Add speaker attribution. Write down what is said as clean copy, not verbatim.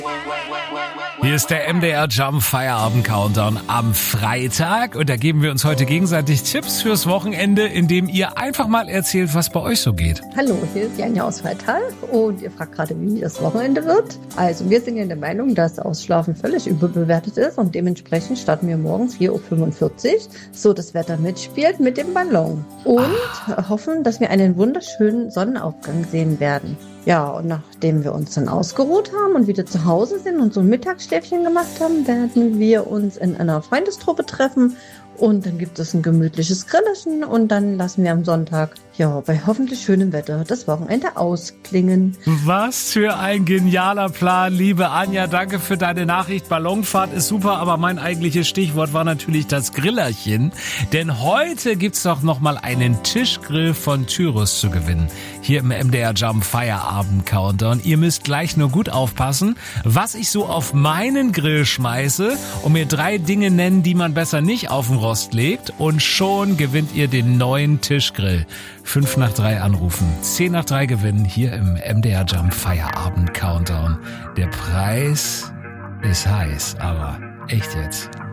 Speaker 1: Hier ist der MDR Jump Feierabend Countdown am Freitag und da geben wir uns heute gegenseitig Tipps fürs Wochenende, indem ihr einfach mal erzählt, was bei euch so geht.
Speaker 2: Hallo, hier ist Janja aus Freital und ihr fragt gerade, wie das Wochenende wird. Also wir sind ja der Meinung, dass Ausschlafen völlig überbewertet ist und dementsprechend starten wir morgen 4.45 Uhr, so das Wetter mitspielt mit dem Ballon und hoffen, dass wir einen wunderschönen Sonnenaufgang sehen werden. Ja, und nachdem wir uns dann ausgeruht haben und wieder zu Hause sind und so ein Mittagsschläfchen gemacht haben, werden wir uns in einer Freundestruppe treffen und dann gibt es ein gemütliches Grillerchen und dann lassen wir am Sonntag, ja, bei hoffentlich schönem Wetter das Wochenende ausklingen.
Speaker 1: Was für ein genialer Plan, liebe Anja, danke für deine Nachricht. Ballonfahrt ist super, aber mein eigentliches Stichwort war natürlich das Grillerchen, denn heute gibt's doch nochmal einen Tischgrill von Tyrus zu gewinnen. Hier im MDR Jump Feierabend Countdown. Ihr müsst gleich nur gut aufpassen, was ich so auf meinen Grill schmeiße und mir 3 Dinge nennen, die man besser nicht auf den Rost legt und schon gewinnt ihr den neuen Tischgrill. 5 nach 3 anrufen, 10 nach 3 gewinnen hier im MDR Jump Feierabend Countdown. Der Preis ist heiß, aber echt jetzt.